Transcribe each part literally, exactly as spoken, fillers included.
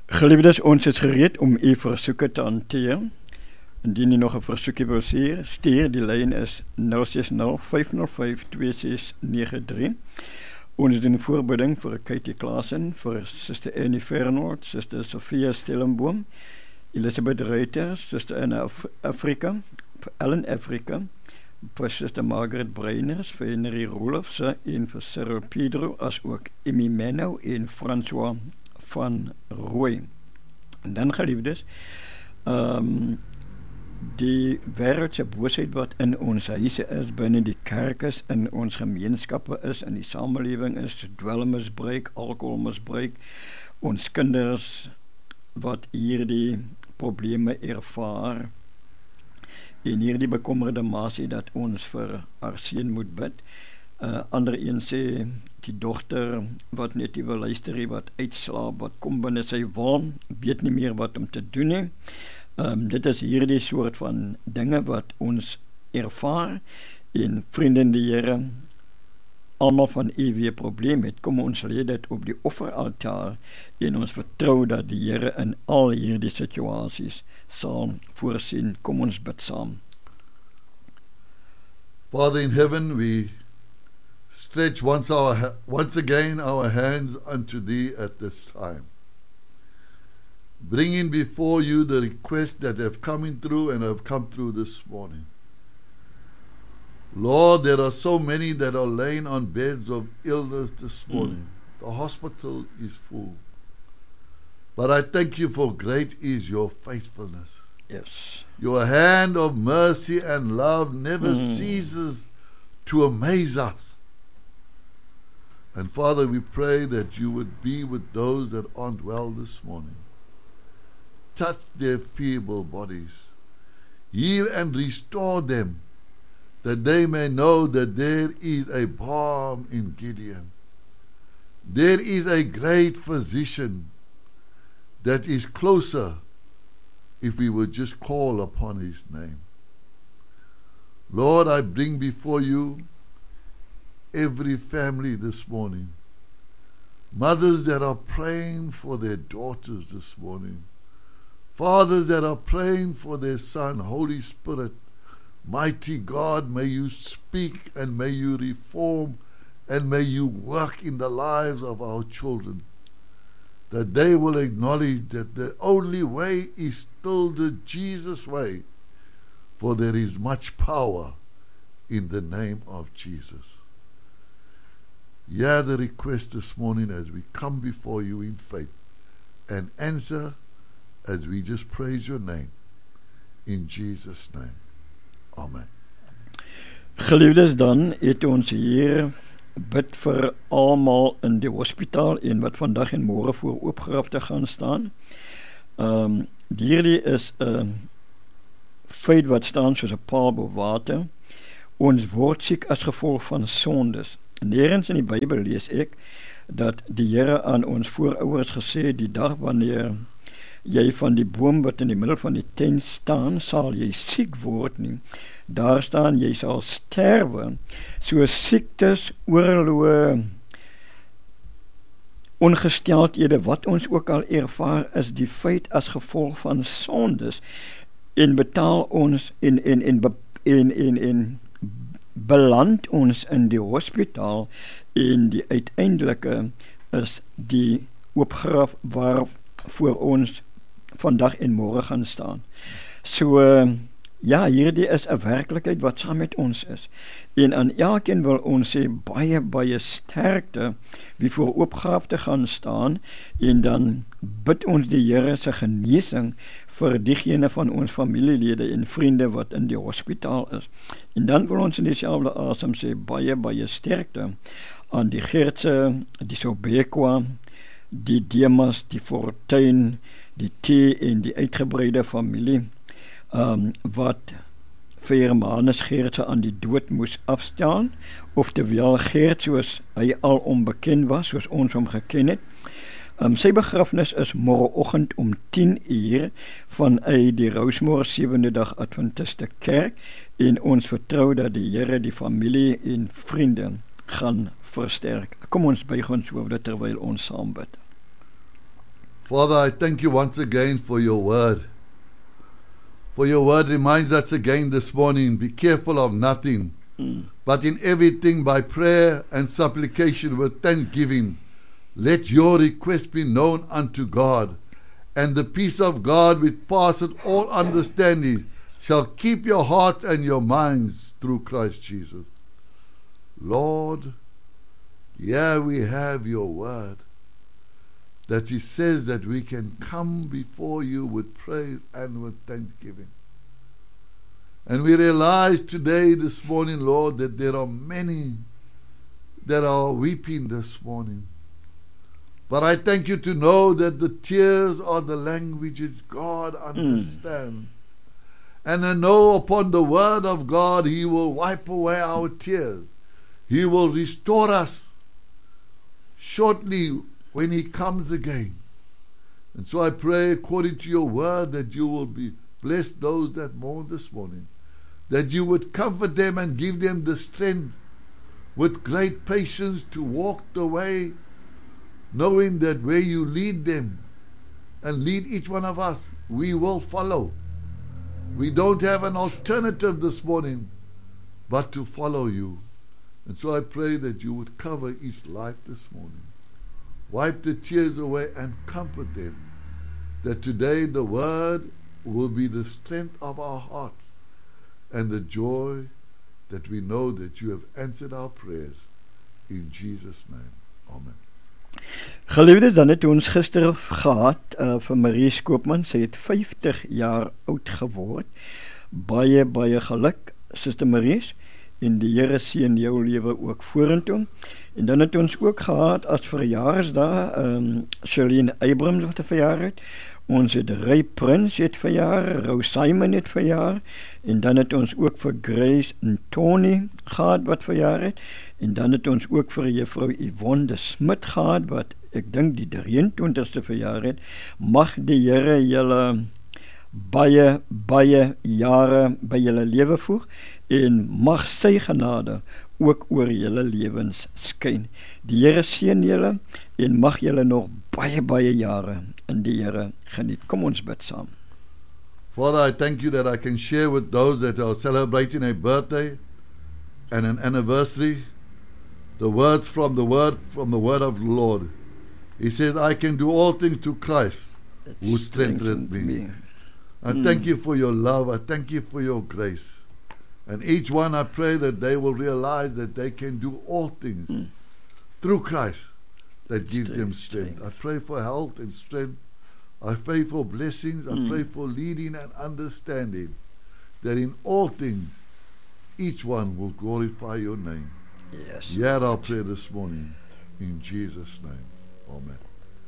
Geliefdes, ons is gereed om u versoeke te hanteer. Indien u nog 'n versoekie wil stuur, stuur die lyn is nul ses nul vyf nul vyf twee ses nege drie. Ons doen voorbereiding vir Katie Klaasen, vir Suster Annie Fernord, Suster Sophia Stellenboom, Elizabeth Reuters, Suster Anna Af Afrika, vir Ellen Afrika, vir Suster Margaret Breiners, vir Henry Rolofse en vir Cyril Pedro, as ook Emmy Menno en François van Rooi. En dan, geliefdes, um, die wêreldse boosheid wat in ons huise is, binne die kerk is, in ons gemeenskappe is, in die samelewing is, dwelmmisbruik, alkoholmisbruik, ons kinders wat hierdie probleme ervaar, en hierdie bekommerde ma sê dat ons vir haar seun moet bid. Uh, ander een sê, die dogter wat net nie wil luister, wat uitslaap, wat kom binne sy wil, weet nie meer wat om te doen nie. Um, dit is hierdie soort van dinge wat ons ervaar, en vriende in die Here, almal van u weer probleem het, kom ons lê dit op die offeraltaar, en ons vertrou dat die Here in al hierdie situasies sal voorsien. Kom ons bid saam. Father in heaven, we stretch once, our, once again our hands unto thee at this time, bringing before you the requests that have come in through and have come through this morning. Lord, there are so many that are laying on beds of illness this morning. Mm. The hospital is full. But I thank you, for great is your faithfulness. Yes. Your hand of mercy and love never mm. ceases to amaze us. And Father, we pray that you would be with those that aren't well this morning. Touch their feeble bodies. Heal and restore them, that they may know that there is a balm in Gideon. There is a great physician that is closer if we would just call upon his name. Lord, I bring before you every family this morning. Mothers that are praying for their daughters this morning. Fathers that are praying for their son. Holy Spirit, mighty God, may you speak and may you reform and may you work in the lives of our children, that they will acknowledge that the only way is still the Jesus way, for there is much power in the name of Jesus. Hear the request this morning as we come before you in faith, and answer as we just praise your name. In Jesus' name. Amen. Geliefdes, dan het ons hier bid vir almal in die hospitaal en wat vandag en môre voor oopgeraf te gaan staan. Um, hierdie is 'n uh, feit wat staan soos 'n paal bo water. Ons word siek as gevolg van sondes. Nergens in die Bybel lees ek dat die Here aan ons voorouers gesê, die dag wanneer jy van die boom wat in die middel van die tent staan, sal jy siek word nie. Daar staan, jy sal sterwe. So siektes, oorloë, ongesteldhede, wat ons ook al ervaar, is die feit as gevolg van sondes, en betaal ons, en, en, en, en, en, en beland ons in die hospitaal, en die uiteindelike is die oopgraf waarvoor ons vandag en môre gaan staan. So, uh, ja, hierdie is 'n werklikheid wat saam met ons is. En aan elkeen wil ons sê baie, baie sterkte wie voor oopgraf te gaan staan, en dan bid ons die Here se genesing vir diegene van ons familielede en vriende wat in die hospitaal is. En dan wil ons in dieselfde asem sê baie, baie sterkte aan die Geertse, die Sobekwa, die Demas, die Fortuin, die T en die uitgebreide familie, um, wat vir Hermanus Geertse aan die dood moes afstaan, oftewel Geert soos hy al onbekend was, soos ons hom geken het. Um, sy begrafnis is môreoggend om tien uur vanuit die Rosemore sewende dag Adventiste Kerk, en ons vertrou dat die Here die familie en vriende gaan versterk. Kom ons buig ons hoofde terwyl ons saam bid. Father, I thank you once again for your word. For your word reminds us again this morning, be careful of nothing, mm. but in everything by prayer and supplication with thanksgiving, let your request be known unto God, and the peace of God which passeth all understanding shall keep your hearts and your minds through Christ Jesus. Lord, here we have your word, that it says that we can come before you with praise and with thanksgiving. And we realize today, this morning, Lord, that there are many that are weeping this morning. But I thank you to know that the tears are the languages God understands. Mm. And I know upon the word of God, he will wipe away our tears. He will restore us shortly when he comes again. And so I pray according to your word that you will be bless those that mourn this morning, that you would comfort them and give them the strength with great patience to walk the way, knowing that where you lead them and lead each one of us, we will follow. We don't have an alternative this morning but to follow you. And so I pray that you would cover each life this morning. Wipe the tears away and comfort them, that today the word will be the strength of our hearts and the joy that we know that you have answered our prayers. In Jesus' name, amen. Geliefde, dan het ons gister gehad uh, vir Marie Koopman. Sy het vyftig jaar oud geword. Baie, baie geluk, Suster Marie, en die Here seën jou lewe ook vorentoe. En dan het ons ook gehad as verjaarsdag, um, Charlene Abrams wat verjaar het. Ons het Ray Prince het verjaar, Rose Simon het verjaar, en dan het ons ook vir Grace en Tony gehad wat verjaar het, en dan het ons ook vir juffrou Yvonne de Smit gehad, wat ek dink die drieëntwintigste verjaar het. Mag die Here julle baie, baie jare by julle lewe voeg, en mag sy genade ook oor julle lewens skyn. Die Here seën julle, en mag julle nog baie, baie jare in die Here geniet. Kom ons bid saam. Father, I thank you that I can share with those that are celebrating a birthday and an anniversary the words from the word from the word of the Lord. He says, I can do all things through Christ who strengthened me. me. I mm. thank you for your love. I thank you for your grace. And each one, I pray that they will realize that they can do all things mm. through Christ that gives strength, them strength. strength. I pray for health and strength. I pray for blessings. Mm. I pray for leading and understanding, that in all things, each one will glorify your name. Yes. Hear our prayer this morning. In Jesus' name. Amen.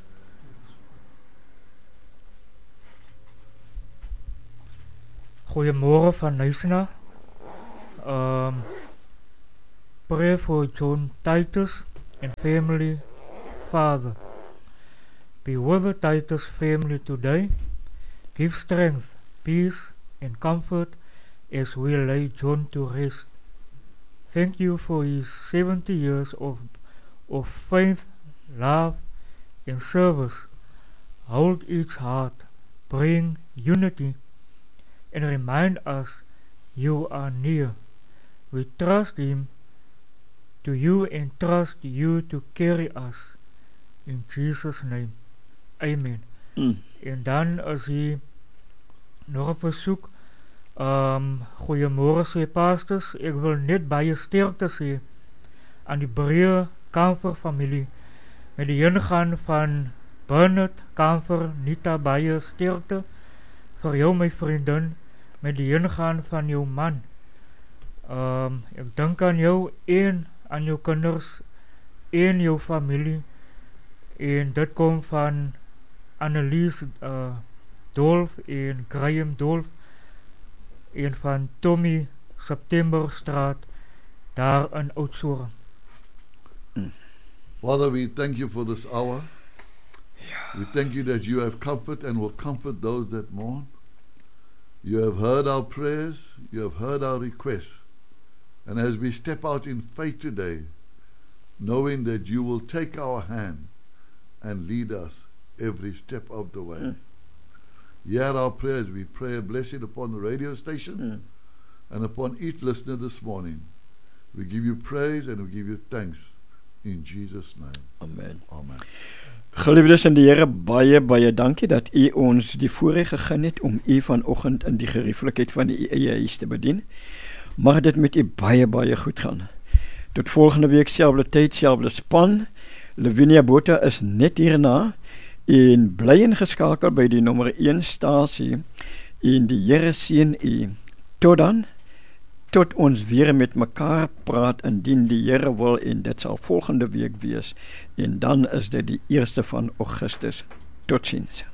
Goeiemorgen van Nuisna. Um, pray for John Titus and family, Father. Be with the Titus family today. Give strength, peace, and comfort as we lay John to rest. Thank you for his seventy years of, of faith, love, and service. Hold each heart, bring unity, and remind us you are near. We trust him to you and trust you to carry us. In Jesus' name. Amen. Mm. En dan is hier nog een versoek. Um, Goeiemorgen sê pastors. Ek wil net baie sterkte sê aan die Breë Kamfer familie. Met die ingaan van Bernard Kamfer, Nita, baie sterkte. Vir jou my vriendin, met die ingaan van jou man. Um, ek dink aan jou en aan jou kinders en jou familie, en dit kom van Annelies uh, Dolf en Graham Dolf en van Tommy Septemberstraat daar in Oudtshoorn. Mm. Father, we thank you for this hour. Yeah. We thank you that you have comfort and will comfort those that mourn. You have heard our prayers, you have heard our requests. And as we step out in faith today, knowing that you will take our hand and lead us every step of the way. Mm. Hear our prayers. We pray a blessing upon the radio station Mm. and upon each listener this morning. We give you praise and we give you thanks in Jesus' name. Amen. Amen. Geliefdes in die Here, baie, baie dankie dat u ons die voorreg gegee het om u vanoggend in die gerieflikheid van u eie huis te bedien. Mag dit met u baie, baie goed gaan. Tot volgende week, selfde tyd, selfde span. Lavinia Botha is net hierna en bly ingeskakel by die nommer een stasie en die Here seën u. Tot dan, tot ons weer met mekaar praat indien die Here wil, en dit sal volgende week wees, en dan is dit die eerste van Augustus. Totsiens.